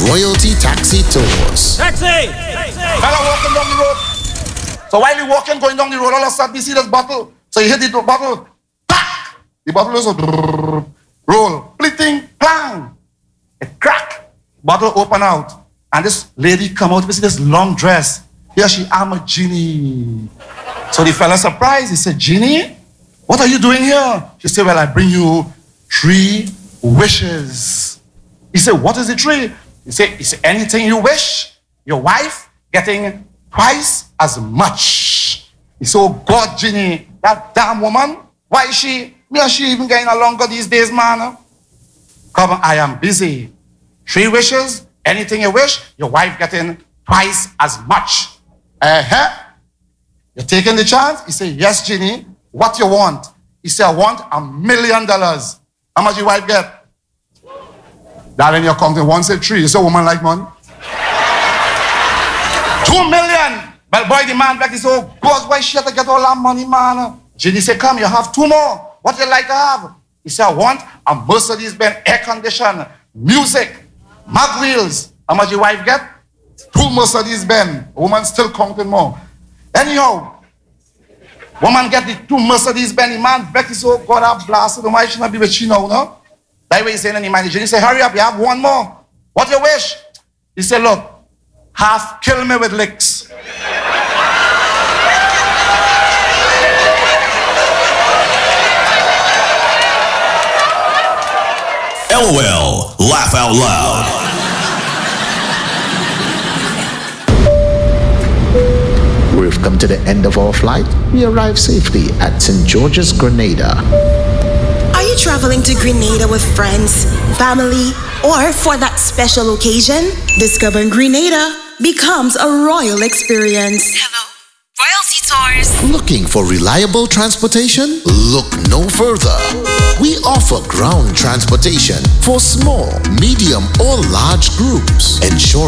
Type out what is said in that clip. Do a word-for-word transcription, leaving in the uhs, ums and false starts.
Royalty Taxi Tours. Taxi! Fella walking down the road. So while he walking, going down the road, all of a sudden he see this bottle. So he hit the bottle. Pack! The bottle is a roll. Pleating. Clang. It crack. Bottle open out. And this lady come out with this long dress. Here she, I'm a genie. So the fella surprised. He said, Genie, what are you doing here? She said, well, I bring you three wishes. He said, what is the tree? He said, he said, anything you wish, your wife getting twice as much. He said, oh God, Genie, that damn woman, why is she, me and she even getting along these days, man? Come on, I am busy. Three wishes, anything you wish, your wife getting twice as much. Uh-huh. You're taking the chance? He said, yes, Genie, what you want? He said, I want a million dollars. How much your wife get? That in your company, one said three. You say, woman like money? Two million. But boy, the man back, he said, oh God, why she have to get all that money, man? Genie said, come, you have two more. What you like to have? He said, I want a Mercedes-Benz air condition, music, mag wheels. How much your wife get? Two Mercedes-Benz. Woman still counting more. Anyhow, woman get the two Mercedes-Benz. The man back, he said, oh God, I blasted him. Why should I be with you now, no? That way he's saying, and the manager, he said, hurry up, you have one more. What you wish? He said, look, half kill me with licks. LOL, laugh out loud. We've come to the end of our flight. We arrived safely at Saint George's, Grenada. Are you traveling to Grenada with friends, family, or for that special occasion? Discovering Grenada becomes a royal experience. Hello, Royalty Tours. Looking for reliable transportation? Look no further. We offer ground transportation for small, medium, or large groups. Ensure